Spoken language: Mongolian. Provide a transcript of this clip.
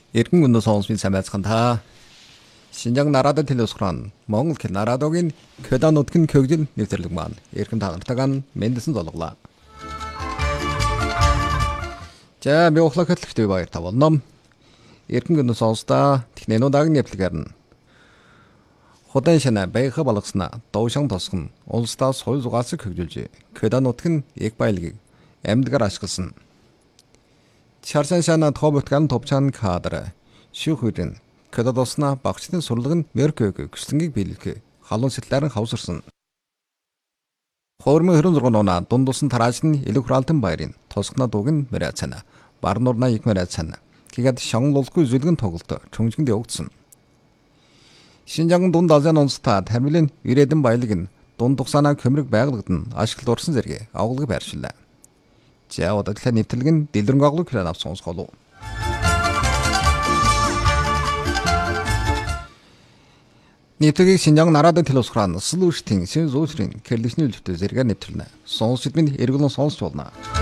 Эргэн өнөө сонсвин сайн байцгаана та. Шинжаан нараада телевизрон Монгол хэл нараадогийн Кёда нутгийн көгжил нэвтрэлэг маань эрхэм та нартайгаа мэндэлсэн золглоо. За би ухлах хөтлөгтэй баяр та болно. Эргэн өнөө сонсдоо технэнуудагийн нэвтрэлгээр нь Худан шана байха болгосноо доушин тосгон улсдаа соёл зугаалсыг хөгжүүлж Кёда нутгийн яг баялагийг амьдгаар ашигласан. Чарсан шана товботкан топчан кадр шүүхүрэн Кёдадосна багцны сурлаг нь Меркөг гүслэнгийг биелэх халуун сэтлэрэн хавсарсан. Хормын хөрөн зургуунаа дундулсан тарааж нь элэг хураалтан баярын тосгоно дууг нь мэрацана барнуурна их мэрацана гэгээд шонголгүй зүлгэн тоглолт чөмжгөнд явагдсан. Шинжаан дунд азийн онцтой тамилын ирээдэн баялаг нь дунд тухсанаа көмрөг байгууллагад нь ашиглуулсан зэрэг авгалыг байршиллаа. За одоо тэгэхээр нэвтрэлэг нь дэлгэрэнгүй авгалыг хэлэн авсан сонсголоо. Нэвтрэлгийг Шинжаан нараада телевизрон слуштин сэн зүүсрийн кэрлэшний үлдэвтэй зэрэг нэвтрэлнэ. Сонсч минь эргэлэн сонсч болно.